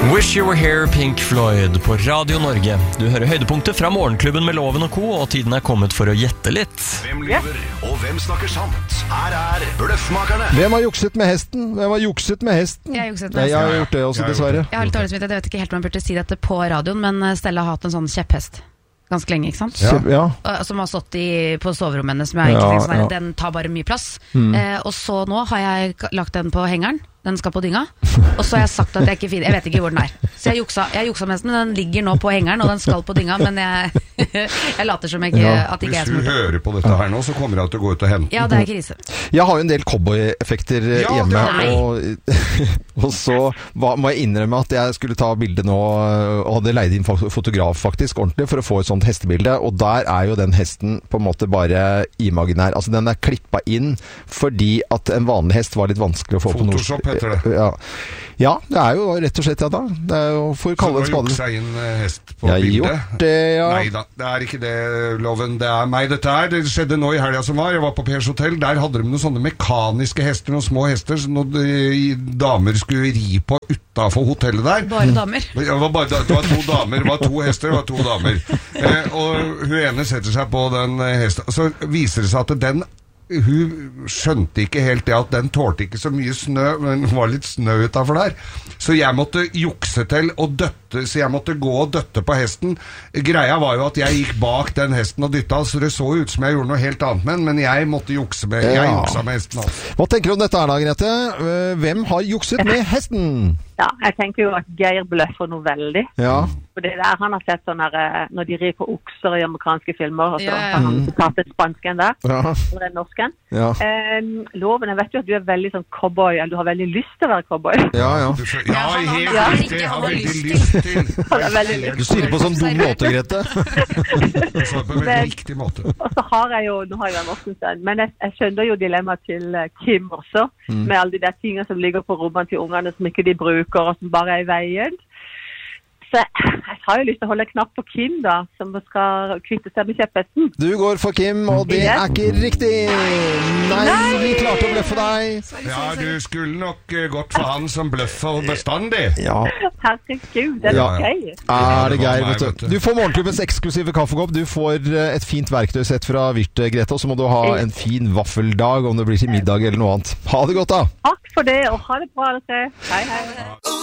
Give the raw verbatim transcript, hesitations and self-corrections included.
Wish You Were Here, Pink Floyd på Radio Norge. Du hører høydepunkter fra Morgenklubben med Loven og Co, og tiden er kommet for å gjette litt. Hvem lyver, og hvem snakker sant? Her er Bløffmakerne. Hvem har jukset med hesten? Hvem har jukset med hesten? Jeg har jukset med Nei, hesten. jeg har gjort det også, dessverre. Jeg har litt dårlig smitt, jeg vet ikke helt om jeg burde si dette på radioen, men Stella har hatt en sånn kjepphest ganske lenge, ikke sant? Ja. Ja. Som har stått i, på soverommet hennes, som jeg egentlig Ja, tenker sånn her, ja. den tar bare mye plass. Mm. Eh, og så nå har jeg lagt den på hengeren. Den skal på dynga. Og så har jeg sagt at jeg ikke finner, jeg vet ikke hvor den er. Så jeg juksa, jeg juksa med den, den ligger nå på hengeren, og den skal på dynga, men jeg, jeg later som ikke, Ja. at ikke jeg Hvis som du hører på dette her nå, så kommer jeg til å gå ut og hente. Ja, det er krise. Jeg har jo en del cowboy-effekter eh, Ja, hjemme, det og, og så var, må jeg innrømme at jeg skulle ta bilde nå, og hadde leid inn fo- fotograf faktisk, ordentlig, for å få et sånt hestebilde, og der er jo den hesten på en måte bare imaginær. Altså den er klippet inn fordi at en vanlig hest var litt vanskelig å få på norsk. Photoshop heter det. Ja. Ja, det er jo rett og slett ja da. Det er jo for å Så kalle du en har skade. gjort seg inn eh, hest på Jeg har bildet? gjort det, ja. Nei da, det er ikke det, Loven. Det er meg dette her. Det skjedde nå i helga som var. Jeg var på Pers Hotel. Der hadde de noen sånne mekaniske hester, noen små hester, som noen eh, damer skulle ri på utenfor hotellet der. Bare damer. Det var, bare, det var to damer, det var to hester, det var to damer. Eh, og hun ene setter seg på den eh, hesten. Så viser det seg at den hun skjønte ikke helt det at den tålte ikke så mye snø, men det var litt snø utenfor der. Så jeg måtte jukse til og døtte, så jeg måtte gå og døtte på hesten. Greia var jo at jeg gikk bak den hesten og dytta, så det så ut som jeg gjorde noe helt annet med den, men jeg måtte jukse med, jeg Ja. juksa med hesten. Altså. Hva tenker du om dette her da, Grete? Eh, Hvem har jukset med hesten? Ja, jeg tenker jo at Geir bløffer noe veldig. Ja. For det der han har sett sånn her, eh, når de rir på okser i amerikanske filmer, og så Ja, ja. har han tatt den spansken der, Ja. og den norsken. Ja. Eh, Loven, jeg vet jo at du er veldig sånn cowboy, eller du har veldig lyst til å være cowboy. Ja, ja. Du skjø- Ja, han- helt han- han- riktig. Jeg har han har veldig lyst lyst til. Han har veldig lyst. Du sier det på sånn dum måte, Grete. Jeg sa det på en veldig riktig måte. Og så har jeg jo, nå har jeg jo en norsk sønn, men jeg, jeg skjønner jo dilemmaet til eh, Kim også, Mm. med alle de der tingene som ligger på rommene til ungene som ikke de bruker, og som bare er i veien. Så jeg, jeg har jo lyst til å holde en knapp på Kim da, som skal kvitte seg med kjepphesten. Du går for Kim, og det er ikke riktig. Nei, vi klarte å bløffe deg. Ja, du skulle nok eh, gått for han som bløffer bestandig. Ja, Herregud, det er Ja. ok. er det Geir, Nei, vet vet du. du. Du får morgenklubbens eksklusive kaffekopp. Du får eh, et fint verktøysett fra Virte, Grete, og så må du ha en fin vaffeldag, om det blir til middag eller noe annet. Ha det godt da. Takk for det, og ha det bra, dere. Hei, hei.